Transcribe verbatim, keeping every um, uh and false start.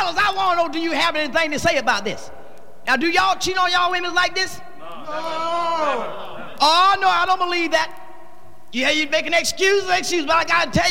fellas, I want to know, do you have anything to say about this? Now, do y'all cheat on y'all women like this? No. no. Oh, no, I don't believe that. Yeah, you're making excuses, excuses, but I got to tell you,